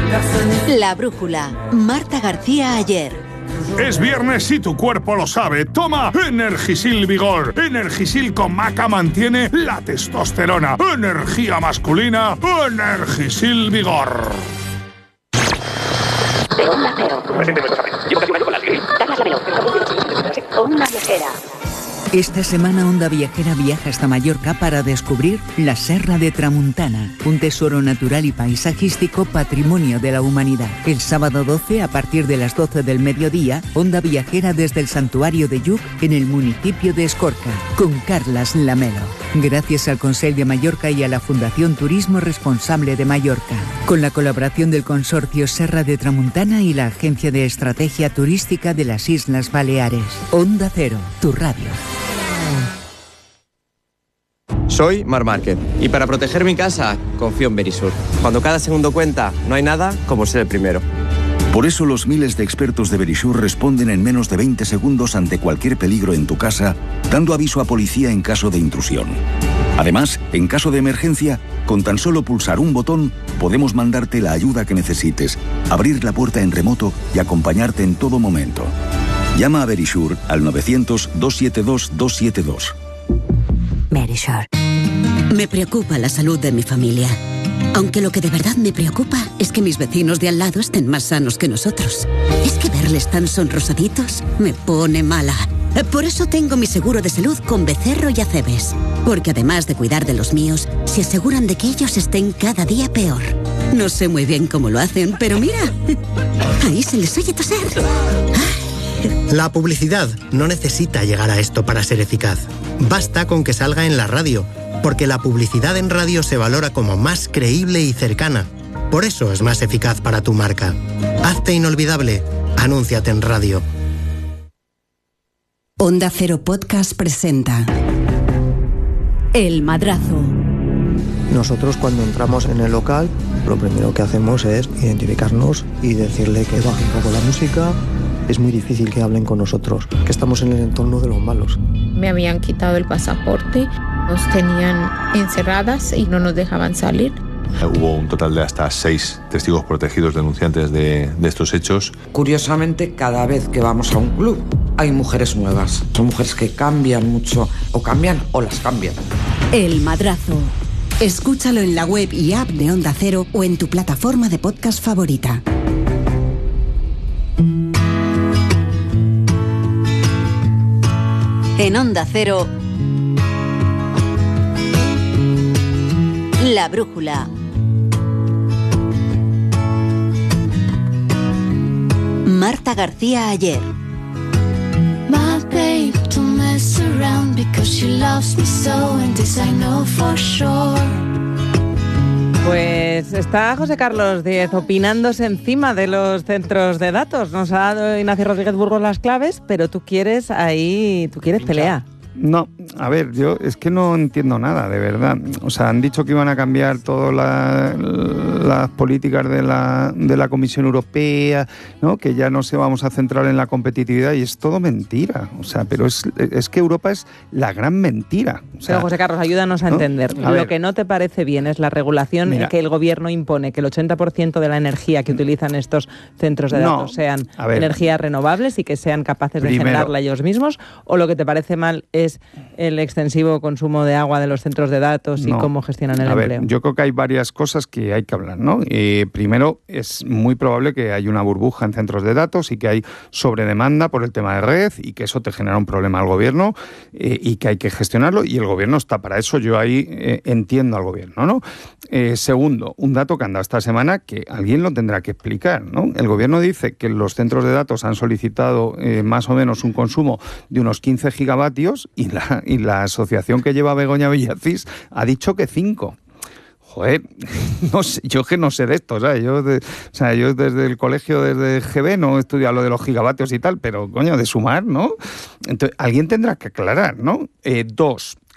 La brújula. Marta García Ayer. Es viernes y tu cuerpo lo sabe. Toma Energisil Vigor. Energisil con maca mantiene la testosterona. Energía masculina. Energisil Vigor. Onda Cero. Llevo casi un año con las Gris. Carlas Lamelo. Onda Viajera. Esta semana Onda Viajera viaja hasta Mallorca para descubrir la Serra de Tramuntana, un tesoro natural y paisajístico patrimonio de la humanidad. El sábado 12, a partir de las 12 del mediodía, Onda Viajera desde el Santuario de Lluc, en el municipio de Escorca, con Carlas Lamelo. Gracias al Consell de Mallorca y a la Fundación Turismo Responsable de Mallorca, con la colaboración del Consorcio Serra de Tramuntana y la Agencia de Estrategia Turística de las Islas Baleares. Onda Cero, tu radio. Soy Marc Márquez y para proteger mi casa confío en Verisur. Cuando cada segundo cuenta, no hay nada como ser el primero. Por eso los miles de expertos de Verisur responden en menos de 20 segundos ante cualquier peligro en tu casa, dando aviso a policía en caso de intrusión. Además, en caso de emergencia, con tan solo pulsar un botón, podemos mandarte la ayuda que necesites, abrir la puerta en remoto y acompañarte en todo momento. Llama a Verisur al 900-272-272. Verisur. Me preocupa la salud de mi familia. Aunque lo que de verdad me preocupa es que mis vecinos de al lado estén más sanos que nosotros. Es que verles tan sonrosaditos me pone mala. Por eso tengo mi seguro de salud con Becerro y Acebes. Porque además de cuidar de los míos, se aseguran de que ellos estén cada día peor. No sé muy bien cómo lo hacen, pero mira, ahí se les oye toser. La publicidad no necesita llegar a esto para ser eficaz. Basta con que salga en la radio, porque la publicidad en radio se valora como más creíble y cercana. Por eso es más eficaz para tu marca. Hazte inolvidable. Anúnciate en radio. Onda Cero Podcast presenta El Madrazo. Nosotros cuando entramos en el local, lo primero que hacemos es identificarnos y decirle que baje un poco la música. Es muy difícil que hablen con nosotros, que estamos en el entorno de los malos. Me habían quitado el pasaporte, nos tenían encerradas y no nos dejaban salir. Hubo un total de hasta 6 testigos protegidos denunciantes de estos hechos. Curiosamente, cada vez que vamos a un club hay mujeres nuevas. Son mujeres que cambian mucho, o cambian o las cambian. El Madrazo. Escúchalo en la web y app de Onda Cero o en tu plataforma de podcast favorita. En Onda Cero, La Brújula. Marta García Ayer. My babe don't mess around because she loves me so, and this I know for sure. Pues está José Carlos Díez opinándose encima de los centros de datos. Nos ha dado Ignacio Rodríguez Burgos las claves, pero tú quieres pelea. No, a ver, yo es que no entiendo nada, de verdad. O sea, han dicho que iban a cambiar todas las políticas de la Comisión Europea, ¿no? Que ya no se vamos a centrar en la competitividad y es todo mentira. O sea, pero es que Europa es la gran mentira. O sea, pero José Carlos, ayúdanos a entender. Lo que no te parece bien es la regulación que el gobierno impone, que el 80% de la energía que utilizan estos centros de datos sean energías renovables y que sean capaces de generarla ellos mismos, o lo que te parece mal es el extensivo consumo de agua de los centros de datos y cómo gestionan el empleo. Yo creo que hay varias cosas que hay que hablar, ¿no? Primero, es muy probable que haya una burbuja en centros de datos y que hay sobredemanda por el tema de red y que eso te genera un problema al gobierno y que hay que gestionarlo y el gobierno está para eso. Yo ahí entiendo al gobierno, ¿no? Segundo, un dato que anda esta semana que alguien lo tendrá que explicar, ¿no? El gobierno dice que los centros de datos han solicitado más o menos un consumo de unos 15 gigavatios y la asociación que lleva Begoña Villacís ha dicho que 5. Joder, no sé, yo que no sé de esto, ¿sabes? Yo desde el colegio, desde GB, no he estudiado lo de los gigavatios y tal, pero, coño, de sumar, ¿no? Entonces, alguien tendrá que aclarar, ¿no? 2,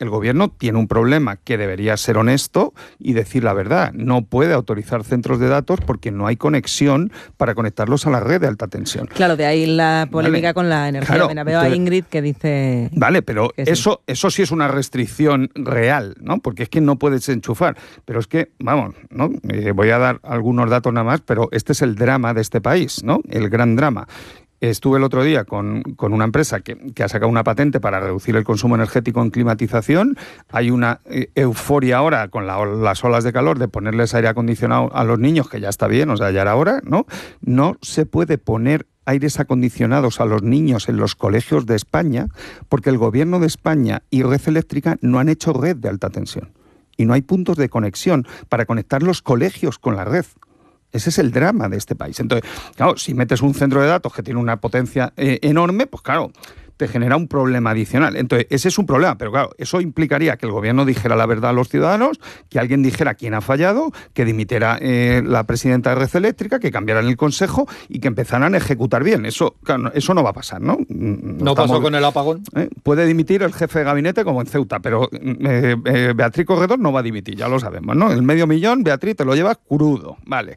el gobierno tiene un problema que debería ser honesto y decir la verdad. No puede autorizar centros de datos porque no hay conexión para conectarlos a la red de alta tensión. Claro, de ahí la polémica con la energía. Claro, veo a Ingrid que dice... Vale, pero eso sí es una restricción real, ¿no? Porque es que no puedes enchufar. Pero es que, vamos, ¿no? Voy a dar algunos datos nada más, pero este es el drama de este país, ¿no? El gran drama. Estuve el otro día con una empresa que ha sacado una patente para reducir el consumo energético en climatización. Hay una euforia ahora con las olas de calor de ponerles aire acondicionado a los niños, que ya está bien, o sea, ya era hora, ¿no? No se puede poner aires acondicionados a los niños en los colegios de España porque el gobierno de España y Red Eléctrica no han hecho red de alta tensión. Y no hay puntos de conexión para conectar los colegios con la red. Ese es el drama de este país. Entonces, claro, si metes un centro de datos que tiene una potencia enorme, pues claro, te genera un problema adicional. Entonces, ese es un problema, pero claro, eso implicaría que el gobierno dijera la verdad a los ciudadanos, que alguien dijera quién ha fallado, que dimitiera la presidenta de Red Eléctrica, que cambiaran el consejo y que empezaran a ejecutar bien. Eso, claro, eso no va a pasar, ¿no? ¿No pasó con el apagón? Puede dimitir el jefe de gabinete como en Ceuta, pero Beatriz Corredor no va a dimitir, ya lo sabemos, ¿no? El 500.000, Beatriz, te lo llevas crudo, vale.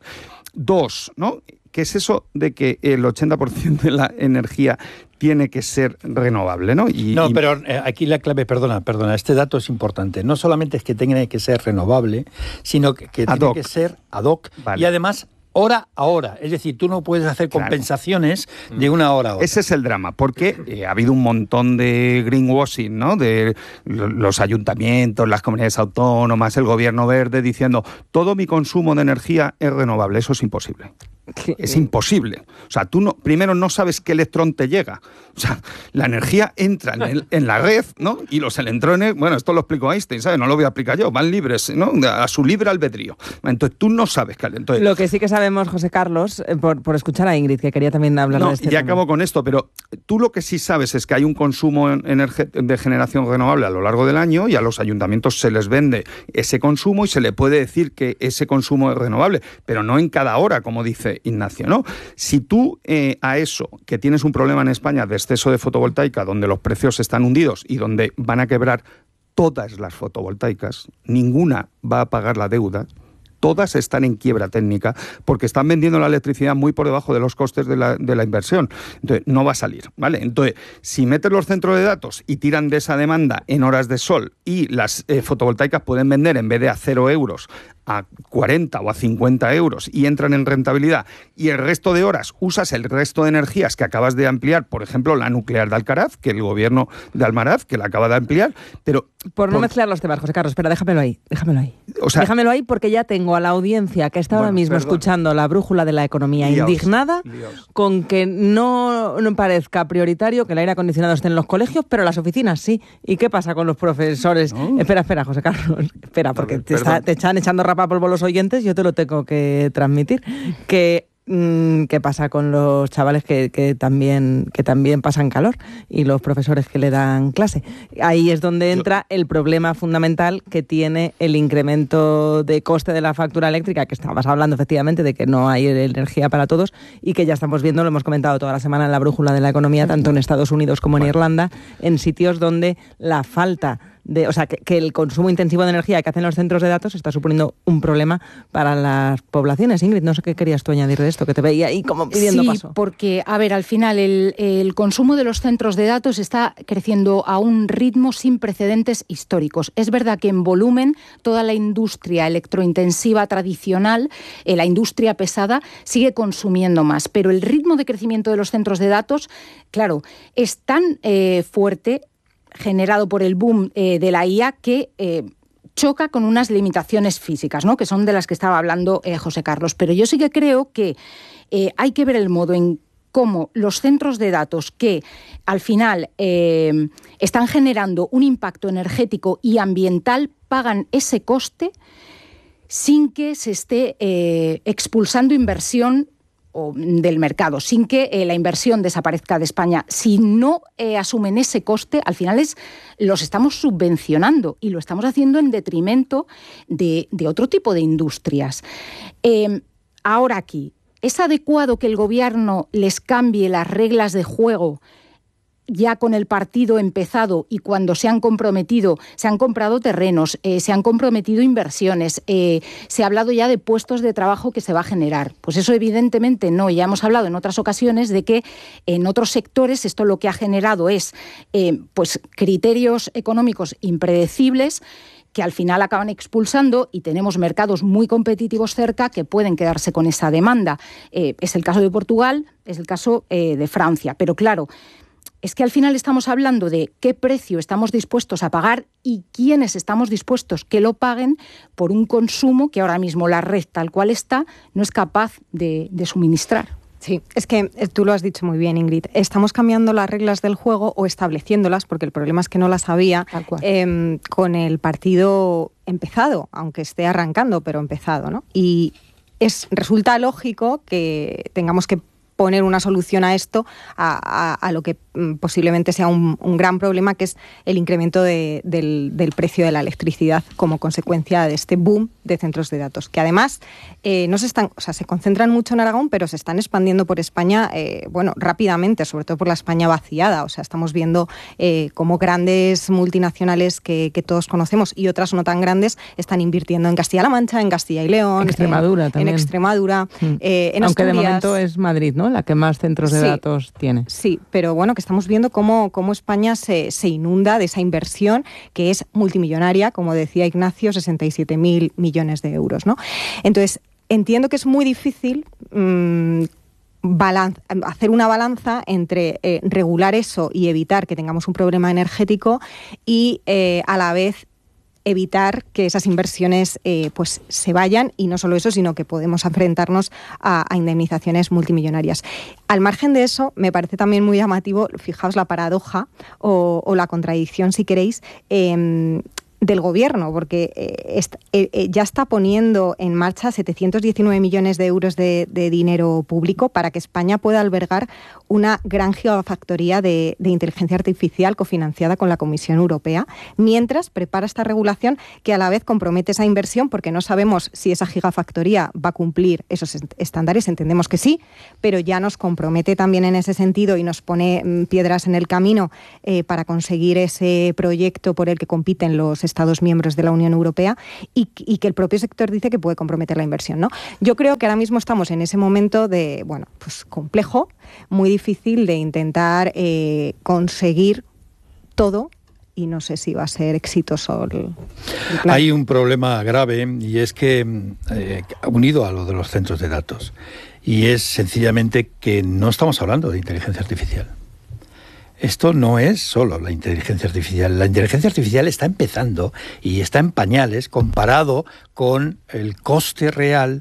2, ¿no? ¿Qué es eso de que el 80% de la energía tiene que ser renovable, ¿no? Pero aquí la clave, perdona, este dato es importante. No solamente es que tenga que ser renovable, sino que tiene que ser ad hoc, vale. Y además hora a hora. Es decir, tú no puedes hacer compensaciones de una hora a otra. Ese es el drama, porque ha habido un montón de greenwashing, ¿no? De los ayuntamientos, las comunidades autónomas, el gobierno verde, diciendo todo mi consumo de energía es renovable. Eso es imposible. Es imposible. O sea, tú primero no sabes qué electrón te llega. O sea, la energía entra en la red, ¿no? Y los electrones, bueno, esto lo explicó Einstein, ¿sabes? No lo voy a explicar yo, van libres, ¿no? A su libre albedrío. Entonces tú no sabes qué. Entonces, lo que sí que sabemos, José Carlos, por escuchar a Ingrid, que quería también hablar de este tema. Acabo con esto, pero tú lo que sí sabes es que hay un consumo de generación renovable a lo largo del año y a los ayuntamientos se les vende ese consumo y se le puede decir que ese consumo es renovable, pero no en cada hora, como dice Ignacio, ¿no? Si tú a eso, que tienes un problema en España de exceso de fotovoltaica, donde los precios están hundidos y donde van a quebrar todas las fotovoltaicas, ninguna va a pagar la deuda, todas están en quiebra técnica porque están vendiendo la electricidad muy por debajo de los costes de la inversión. Entonces, no va a salir, ¿vale? Entonces, si metes los centros de datos y tiran de esa demanda en horas de sol y las fotovoltaicas pueden vender en vez de a 0 euros a 40 o a 50 euros y entran en rentabilidad y el resto de horas usas el resto de energías que acabas de ampliar, por ejemplo, la nuclear de Alcaraz, que el gobierno de Almaraz, que la acaba de ampliar, pero... Por no mezclar los temas, José Carlos, espera, déjamelo ahí. O sea, déjamelo ahí porque ya tengo a la audiencia que está ahora mismo escuchando la brújula de la economía indignada con que no parezca prioritario que el aire acondicionado esté en los colegios, pero las oficinas sí. ¿Y qué pasa con los profesores? No. Espera, José Carlos, espera, porque te están echando rapapolvo los oyentes, yo te lo tengo que transmitir. ¿Qué pasa con los chavales que también pasan calor y los profesores que le dan clase? Ahí es donde entra el problema fundamental que tiene el incremento de coste de la factura eléctrica, que estabas hablando efectivamente de que no hay energía para todos y que ya estamos viendo, lo hemos comentado toda la semana en la brújula de la economía, tanto en Estados Unidos como en Irlanda, en sitios donde la falta que el consumo intensivo de energía que hacen los centros de datos está suponiendo un problema para las poblaciones. Ingrid, no sé qué querías tú añadir de esto, que te veía ahí como pidiendo paso. Sí, porque, a ver, al final el consumo de los centros de datos está creciendo a un ritmo sin precedentes históricos. Es verdad que en volumen toda la industria electrointensiva tradicional, la industria pesada, sigue consumiendo más, pero el ritmo de crecimiento de los centros de datos, claro, es tan fuerte, generado por el boom de la IA, que choca con unas limitaciones físicas, ¿no? Que son de las que estaba hablando José Carlos. Pero yo sí que creo que hay que ver el modo en cómo los centros de datos que al final están generando un impacto energético y ambiental pagan ese coste sin que se esté expulsando inversión del mercado, sin que la inversión desaparezca de España. Si no asumen ese coste, al final los estamos subvencionando y lo estamos haciendo en detrimento de otro tipo de industrias. Ahora aquí, ¿es adecuado que el gobierno les cambie las reglas de juego ya con el partido empezado y cuando se han comprometido, se han comprado terrenos, se han comprometido inversiones, se ha hablado ya de puestos de trabajo que se va a generar. Pues eso evidentemente no. Ya hemos hablado en otras ocasiones de que en otros sectores esto lo que ha generado es pues criterios económicos impredecibles que al final acaban expulsando, y tenemos mercados muy competitivos cerca que pueden quedarse con esa demanda. Es el caso de Portugal, es el caso de Francia. Pero claro, es que al final estamos hablando de qué precio estamos dispuestos a pagar y quiénes estamos dispuestos que lo paguen por un consumo que ahora mismo la red tal cual está no es capaz de suministrar. Sí, es que tú lo has dicho muy bien, Ingrid. Estamos cambiando las reglas del juego o estableciéndolas, porque el problema es que no las había con el partido empezado, aunque esté arrancando, pero empezado, ¿no? Y resulta lógico que tengamos que poner una solución a esto, a lo que posiblemente sea un gran problema, que es el incremento del precio de la electricidad como consecuencia de este boom de centros de datos, que además se concentran mucho en Aragón, pero se están expandiendo por España, rápidamente, sobre todo por la España vaciada. O sea, estamos viendo cómo grandes multinacionales que todos conocemos y otras no tan grandes están invirtiendo en Castilla-La Mancha, en Castilla y León, Extremadura también. En Extremadura, en Aunque Asturias. De momento es Madrid, ¿no?, la que más centros de datos tiene. Sí, pero bueno, que estamos viendo cómo España se inunda de esa inversión que es multimillonaria, como decía Ignacio, 67.000 millones de euros, ¿no? Entonces, entiendo que es muy difícil hacer una balanza entre regular eso y evitar que tengamos un problema energético y a la vez evitar que esas inversiones pues se vayan, y no solo eso, sino que podemos enfrentarnos a indemnizaciones multimillonarias. Al margen de eso, me parece también muy llamativo, fijaos la paradoja o la contradicción, si queréis, del Gobierno, porque ya está poniendo en marcha 719 millones de euros de dinero público para que España pueda albergar una gran gigafactoría de inteligencia artificial cofinanciada con la Comisión Europea, mientras prepara esta regulación que a la vez compromete esa inversión, porque no sabemos si esa gigafactoría va a cumplir esos estándares, entendemos que sí, pero ya nos compromete también en ese sentido y nos pone piedras en el camino para conseguir ese proyecto por el que compiten los Estados miembros de la Unión Europea, y que el propio sector dice que puede comprometer la inversión, ¿no? Yo creo que ahora mismo estamos en ese momento de, pues complejo, muy difícil de intentar conseguir todo, y no sé si va a ser exitoso el plan. Hay un problema grave, y es que, unido a lo de los centros de datos, y es sencillamente que no estamos hablando de inteligencia artificial. Esto no es solo la inteligencia artificial. La inteligencia artificial está empezando y está en pañales comparado con el coste real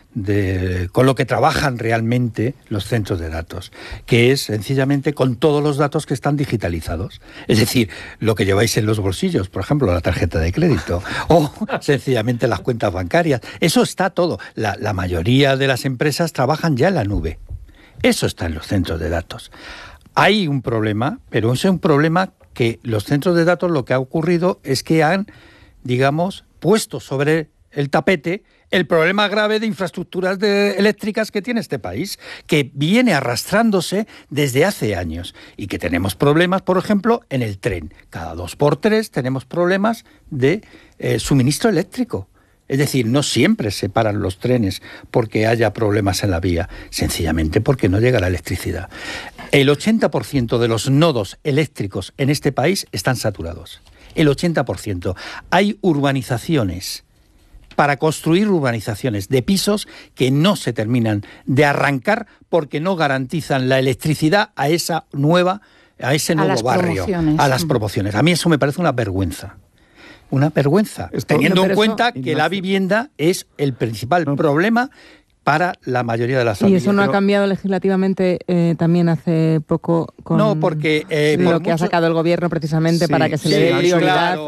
con lo que trabajan realmente los centros de datos, que es sencillamente con todos los datos que están digitalizados. Es decir, lo que lleváis en los bolsillos, por ejemplo, la tarjeta de crédito, o sencillamente las cuentas bancarias. Eso está todo. La mayoría de las empresas trabajan ya en la nube. Eso está en los centros de datos. Hay un problema, pero es un problema que los centros de datos, lo que ha ocurrido es que han, digamos, puesto sobre el tapete el problema grave de infraestructuras eléctricas que tiene este país, que viene arrastrándose desde hace años, y que tenemos problemas, por ejemplo, en el tren. Cada 2x3 tenemos problemas de suministro eléctrico. Es decir, no siempre se paran los trenes porque haya problemas en la vía, sencillamente porque no llega la electricidad. El 80% de los nodos eléctricos en este país están saturados. El 80%. Hay urbanizaciones, para construir urbanizaciones de pisos que no se terminan de arrancar porque no garantizan la electricidad a ese nuevo barrio, a las promociones. A mí eso me parece una vergüenza. Una vergüenza, teniendo en cuenta que la vivienda es el principal problema para la mayoría de las familias. ¿Y eso no ha cambiado legislativamente también hace poco con lo que ha sacado el Gobierno precisamente para que se le dé prioridad?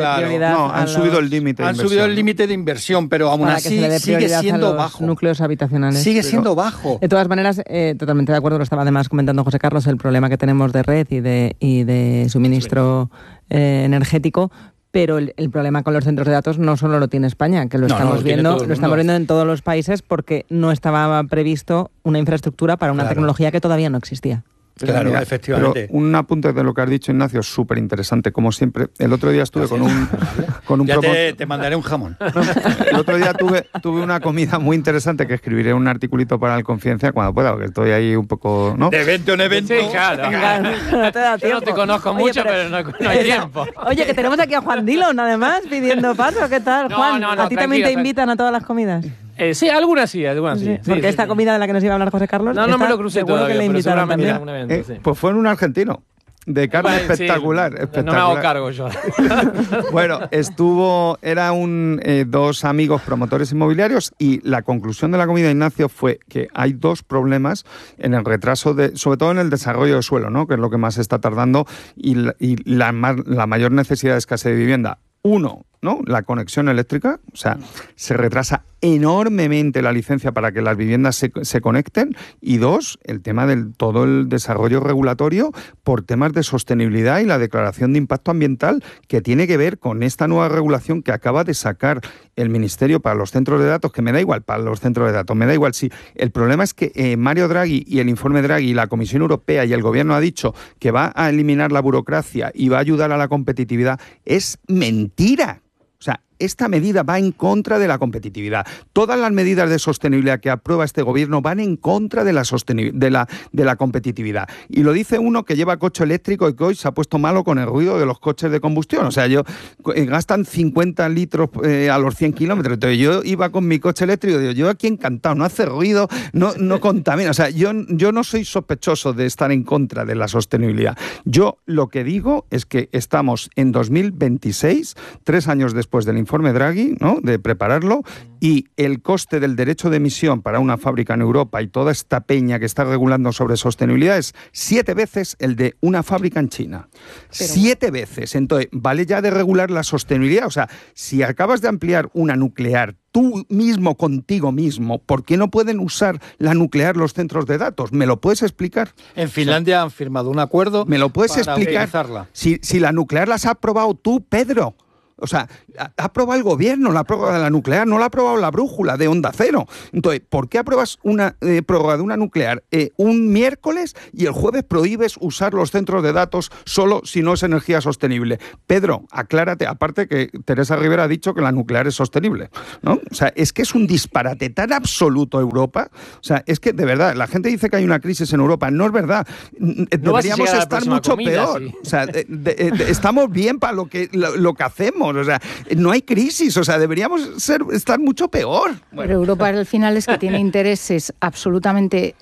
Han subido el límite de inversión. Han subido el límite de inversión, pero aún así sigue siendo bajo. Núcleos habitacionales. Sigue siendo bajo. De todas maneras, totalmente de acuerdo, lo estaba además comentando José Carlos, el problema que tenemos de red y de suministro energético. Pero el problema con los centros de datos no solo lo tiene España, que lo estamos viendo en todos los países, porque no estaba previsto una infraestructura para una tecnología que todavía no existía. Claro, mira, efectivamente. Pero un apunte de lo que has dicho, Ignacio, súper interesante, como siempre. El otro día estuve con un ya te mandaré un jamón. El otro día tuve una comida muy interesante que escribiré un articulito para el Confidencia cuando pueda, porque estoy ahí un poco, ¿no? De evento en evento. Sí, claro. No te da tiempo. Yo no te conozco mucho, pero no hay tiempo. Oye, que tenemos aquí a Juan Dillon, además, pidiendo paso. ¿Qué tal, Juan? ¿A ti también te invitan a todas las comidas? Sí, algunas sí. Porque esta comida de la que nos iba a hablar José Carlos... No me lo crucé todavía, que le invitaron también. Un evento, Pues fue en un argentino. De carne espectacular, espectacular. No me hago cargo yo. Bueno, eran dos amigos promotores inmobiliarios y la conclusión de la comida, Ignacio, fue que hay dos problemas en el retraso, sobre todo en el desarrollo de suelo, ¿no? Que es lo que más está tardando y la mayor necesidad de escasez de vivienda. Uno, ¿no? La conexión eléctrica, o sea, se retrasa enormemente la licencia para que las viviendas se conecten. Y dos, el tema del todo el desarrollo regulatorio por temas de sostenibilidad y la declaración de impacto ambiental que tiene que ver con esta nueva regulación que acaba de sacar el Ministerio para los centros de datos, que me da igual para los centros de datos, me da igual si el problema es que Mario Draghi y el informe Draghi y la Comisión Europea y el Gobierno ha dicho que va a eliminar la burocracia y va a ayudar a la competitividad. Es mentira. O sea, esta medida va en contra de la competitividad. Todas las medidas de sostenibilidad que aprueba este gobierno van en contra de la competitividad. Y lo dice uno que lleva coche eléctrico y que hoy se ha puesto malo con el ruido de los coches de combustión. O sea, gastan 50 litros a los 100 kilómetros. Entonces yo iba con mi coche eléctrico y digo, yo aquí encantado, no hace ruido, no contamina. O sea, yo no soy sospechoso de estar en contra de la sostenibilidad. Yo lo que digo es que estamos en 2026, 3 años después del informe Draghi, ¿no?, de prepararlo, y el coste del derecho de emisión para una fábrica en Europa y toda esta peña que está regulando sobre sostenibilidad es 7 veces el de una fábrica en China. 7 veces. Entonces, vale ya de regular la sostenibilidad. O sea, si acabas de ampliar una nuclear tú mismo, contigo mismo, ¿por qué no pueden usar la nuclear los centros de datos? ¿Me lo puedes explicar? En Finlandia han firmado un acuerdo. ¿Me lo puedes para explicar? Si la nuclear las has aprobado tú, Pedro. O sea, ha aprobado el gobierno la prórroga de la nuclear, no la ha aprobado la brújula de Onda Cero. Entonces, ¿por qué apruebas una prórroga de una nuclear un miércoles y el jueves prohíbes usar los centros de datos solo si no es energía sostenible? Pedro, aclárate. Aparte que Teresa Rivera ha dicho que la nuclear es sostenible, ¿no? O sea, es que es un disparate tan absoluto Europa. O sea, es que de verdad, la gente dice que hay una crisis en Europa. No es verdad. Deberíamos estar mucho peor. Sí. O sea, estamos bien para lo que hacemos. O sea, no hay crisis, o sea, deberíamos estar mucho peor. Bueno. Pero Europa al final es que tiene intereses absolutamente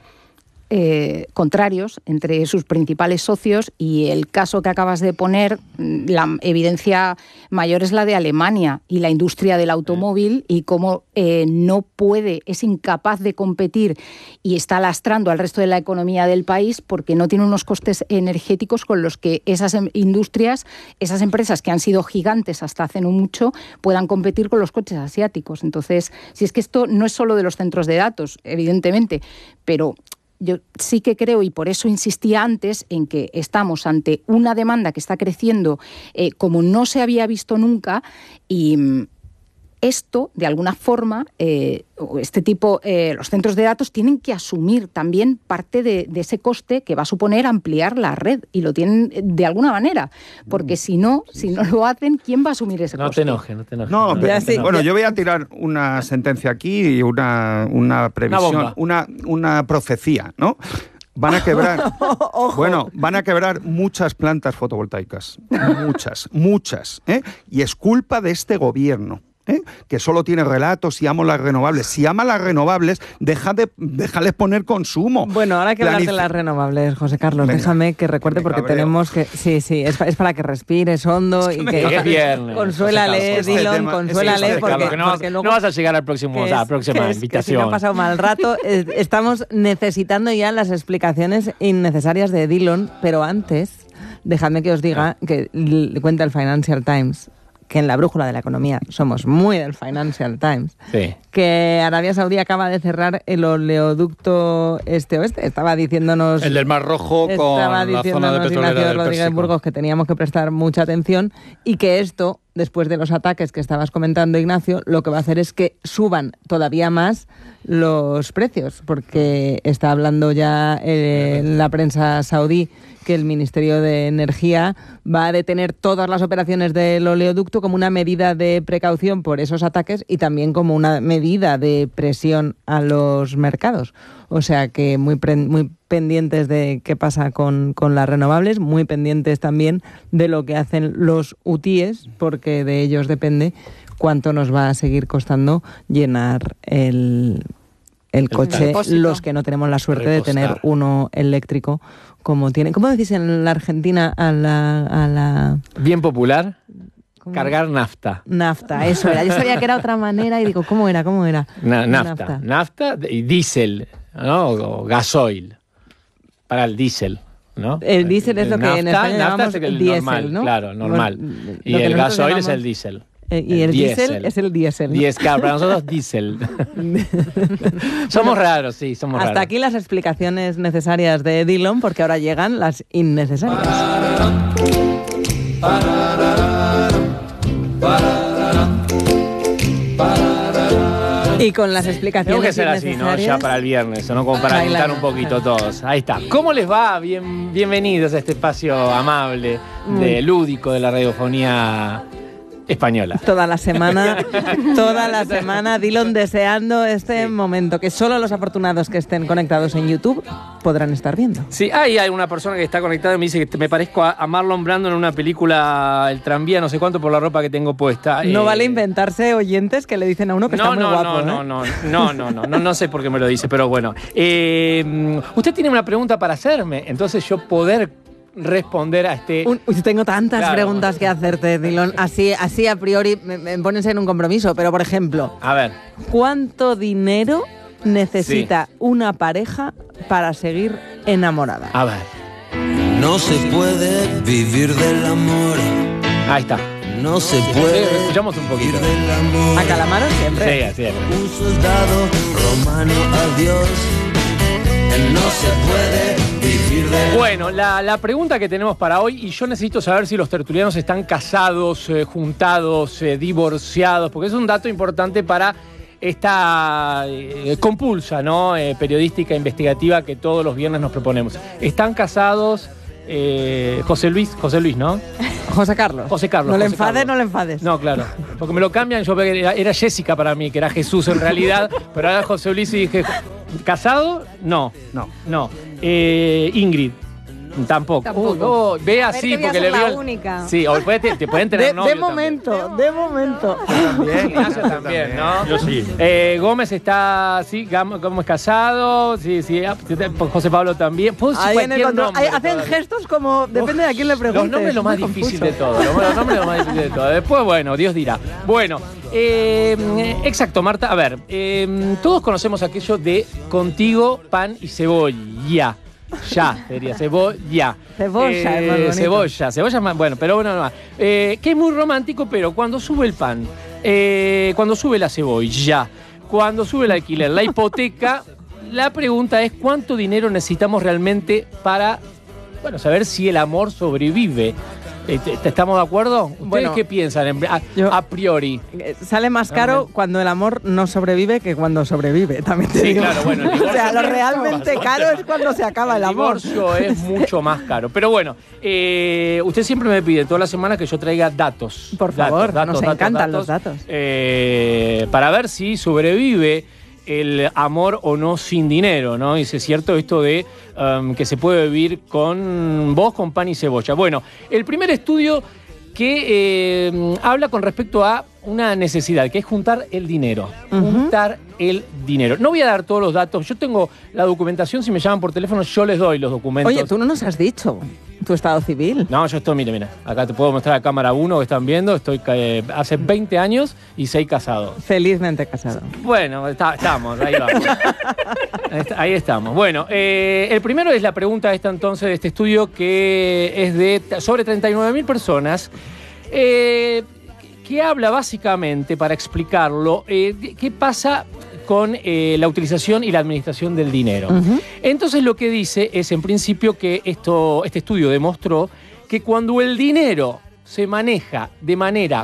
contrarios entre sus principales socios, y el caso que acabas de poner, la evidencia mayor es la de Alemania y la industria del automóvil, y cómo no puede, es incapaz de competir y está lastrando al resto de la economía del país porque no tiene unos costes energéticos con los que esas industrias, esas empresas que han sido gigantes hasta hace no mucho, puedan competir con los coches asiáticos. Entonces, si es que esto no es solo de los centros de datos, evidentemente, pero yo sí que creo, y por eso insistía antes, en que estamos ante una demanda que está creciendo como no se había visto nunca, y esto, de alguna forma, este tipo, los centros de datos tienen que asumir también parte de ese coste que va a suponer ampliar la red, y lo tienen de alguna manera, porque si no lo hacen, ¿quién va a asumir ese coste? No te enojes. No, bueno, yo voy a tirar una sentencia aquí y una previsión, una profecía, ¿no? Van a quebrar, van a quebrar muchas plantas fotovoltaicas, muchas, y es culpa de este gobierno. Que solo tiene relatos y amo las renovables. Si ama las renovables, déjales poner consumo. Bueno, ahora hay que hablar de las renovables, José Carlos. Venga, déjame que recuerde, porque tenemos que... Sí, es para que respires hondo y que... Consuélale, Dillon, consuélale, porque luego... No vas a llegar al próximo, a la próxima invitación. Que si no ha pasado mal rato, estamos necesitando ya las explicaciones innecesarias de Dillon, pero antes, dejadme que os diga que cuenta el Financial Times, que en la brújula de la economía somos muy del Financial Times, sí, que Arabia Saudí acaba de cerrar el oleoducto este-oeste. Estaba diciéndonos... El del Mar Rojo con la zona de petrolera Ignacio del Rodríguez Pérsico. Burgos que teníamos que prestar mucha atención, y que esto después de los ataques que estabas comentando, Ignacio, lo que va a hacer es que suban todavía más los precios, porque está hablando ya la prensa saudí que el Ministerio de Energía va a detener todas las operaciones del oleoducto como una medida de precaución por esos ataques y también como una medida de presión a los mercados. O sea que muy pendientes de qué pasa con las renovables, muy pendientes también de lo que hacen los hutíes, porque de ellos depende cuánto nos va a seguir costando llenar el coche, los que no tenemos la suerte de tener uno eléctrico como tienen. ¿Cómo decís en la Argentina a la... Bien popular, cargar nafta. Nafta, eso era. Yo sabía que era otra manera y digo, ¿cómo era? Nafta y diésel, ¿no? O gasoil, para el diésel, ¿no? El diésel es lo que en España llamamos el diésel, normal, ¿no? Claro, normal. Y el gasoil es el diésel. Y el diésel es el diésel, ¿no? Claro, para nosotros diésel. Somos raros, sí, somos raros. Hasta aquí las explicaciones necesarias de Dillon, porque ahora llegan las innecesarias. Y con las explicaciones tengo que ser así, ¿no? Ya para el viernes, ¿no? Como para alentar un poquito todos. Ahí está. ¿Cómo les va? Bienvenidos a este espacio amable, lúdico de la radiofonía española. Toda la semana, Dillon deseando este momento, que solo los afortunados que estén conectados en YouTube podrán estar viendo. Sí, hay una persona que está conectada y me dice que me parezco a Marlon Brando en una película El tranvía, no sé cuánto, por la ropa que tengo puesta. No vale inventarse oyentes que le dicen a uno que está muy guapo. No sé por qué me lo dice, pero bueno. Usted tiene una pregunta para hacerme, entonces yo poder responder a este... tengo tantas preguntas que hacerte, Dillon. Así a priori me pones en un compromiso, pero por ejemplo... A ver. ¿Cuánto dinero necesita una pareja para seguir enamorada? A ver. No se puede vivir del amor. Ahí está. No se puede. Escuchamos un poquito. A Calamaro siempre. Sí, siempre. Un soldado romano, adiós. No se puede vivir de... Bueno, la pregunta que tenemos para hoy, y yo necesito saber si los tertulianos están casados, juntados, divorciados, porque es un dato importante para esta compulsa, ¿no? Periodística, investigativa que todos los viernes nos proponemos. ¿Están casados? José Luis, ¿no? José Carlos. No le enfades. No, claro. Porque me lo cambian, era Jessica para mí, que era Jesús en realidad, pero ahora José Luis y dije, ¿casado? No. Ingrid. Tampoco. Ve así porque le veo. Única. Sí, o te pueden tener novio. De momento. También, Ignacio también, ¿no? Yo sí. Gómez está, sí, Gómez casado, sí, José Pablo también. Ahí en el control. Hacen gestos como, depende de a quién le preguntes. Los nombres lo más difícil de todo. Después, bueno, Dios dirá. Bueno, exacto, Marta. A ver, todos conocemos aquello de contigo, pan y cebolla. Ya, sería cebolla. Cebolla, es más bonito. Cebolla es más, bueno, pero bueno, no más. Que es muy romántico, pero cuando sube el pan, cuando sube la cebolla, cuando sube el alquiler, la hipoteca, la pregunta es ¿cuánto dinero necesitamos realmente para, saber si el amor sobrevive? ¿Estamos de acuerdo? ¿Ustedes qué piensan a priori? Sale más caro cuando el amor no sobrevive que cuando sobrevive, también te digo. Claro, bueno. O sea, lo realmente caro es cuando se acaba el amor. El divorcio es mucho más caro. Pero bueno, usted siempre me pide toda la semana que yo traiga datos. Por favor, nos encantan los datos. Para ver si sobrevive el amor o no sin dinero, ¿no? Y es cierto esto de que se puede vivir con pan y cebolla. Bueno, el primer estudio que habla con respecto a una necesidad, que es juntar el dinero. Juntar el dinero. No voy a dar todos los datos. Yo tengo la documentación. Si me llaman por teléfono, yo les doy los documentos. Oye, tú no nos has dicho tu estado civil. No, yo estoy, mira. Acá te puedo mostrar a cámara 1 que están viendo. Estoy hace 20 años y 6 casados. Felizmente casado. Bueno, estamos, ahí vamos. Ahí estamos. Bueno, el primero es la pregunta esta entonces de este estudio que es de sobre 39.000 personas. Que habla básicamente, para explicarlo, qué pasa con la utilización y la administración del dinero. Entonces lo que dice es, en principio, que este estudio demostró que cuando el dinero se maneja de manera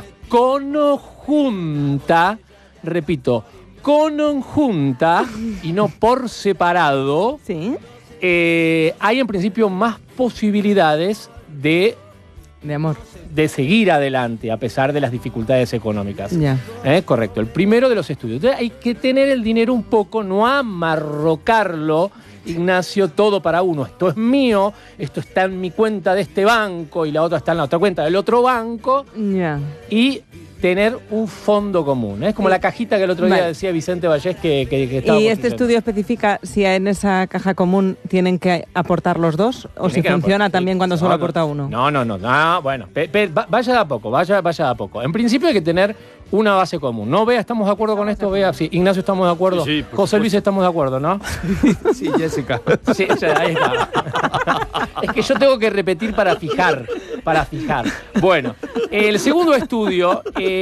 conjunta, repito, conjunta y no por separado, ¿sí? Hay en principio más posibilidades de amor, de seguir adelante a pesar de las dificultades económicas. Ya. Correcto, el primero de los estudios. Entonces hay que tener el dinero un poco, no amarrocarlo, Ignacio, todo para uno. Esto es mío, esto está en mi cuenta de este banco y la otra está en la otra cuenta del otro banco. Ya. Y tener un fondo común. Es como la cajita que el otro día decía Vicente Vallés que estaba. ¿Y este estudio especifica si en esa caja común tienen que aportar los dos o si funciona también cuando solo aporta uno? No, bueno, vaya de a poco, vaya de a poco. En principio hay que tener una base común. ¿No, Bea? ¿Estamos de acuerdo con esto? Bea, sí. Ignacio, ¿estamos de acuerdo? Sí, José Luis, ¿estamos de acuerdo, no? Sí, Jessica. Sí, ahí está. Es que yo tengo que repetir para fijar. Bueno, el segundo estudio...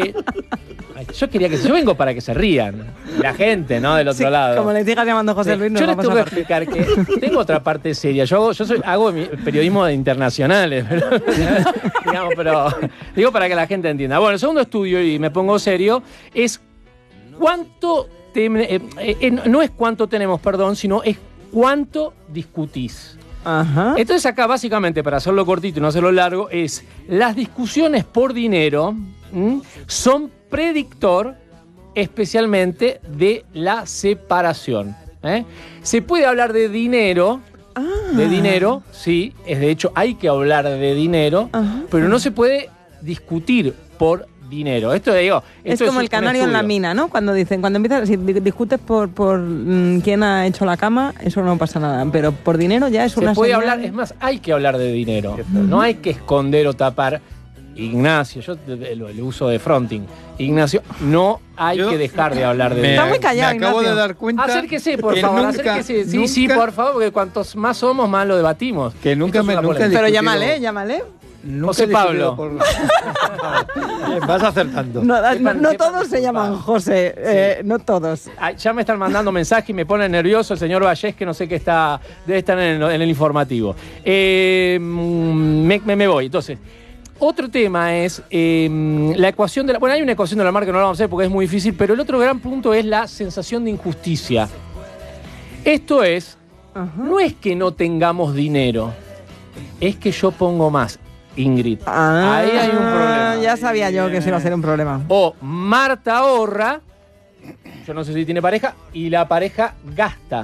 yo vengo para que se rían. La gente, ¿no? Del otro lado. Como les digas llamando José Luis, yo les tengo que explicar que tengo otra parte seria. Yo hago periodismo internacionales, pero digo para que la gente entienda. Bueno, el segundo estudio, y me pongo serio, es cuánto no es cuánto tenemos, sino es cuánto discutís. Ajá. Entonces acá básicamente, para hacerlo cortito y no hacerlo largo, es las discusiones por dinero son predictor especialmente de la separación. Se puede hablar de dinero, sí, de hecho hay que hablar de dinero, pero no se puede discutir por dinero. Esto es como el canario en la mina, ¿no? Cuando empiezas, si discutes por quién ha hecho la cama, eso no pasa nada, pero por dinero ya es una se puede señal. hablar, es más, hay que hablar de dinero. No hay que esconder o tapar. Ignacio, yo el uso de fronting. Ignacio, no hay que dejar de hablar de dinero. Está muy callado, me acabo de dar cuenta. Acérquese, por favor, acérquese. Sí, por favor, porque cuantos más somos, más lo debatimos. Que nunca Pero llámale. José Pablo. Vas acertando. No todos se llaman José, no todos. Ya me están mandando mensajes y me pone nervioso el señor Vallés, que no sé qué debe estar en el informativo. Me voy, entonces. Otro tema es la ecuación de la... Bueno, hay una ecuación de la mar que no la vamos a hacer porque es muy difícil, pero el otro gran punto es la sensación de injusticia. Esto es, no es que no tengamos dinero, es que yo pongo más, Ingrid. Ahí hay un problema. Ya sabía yo que se iba a ser un problema. O Marta ahorra, yo no sé si tiene pareja, y la pareja gasta.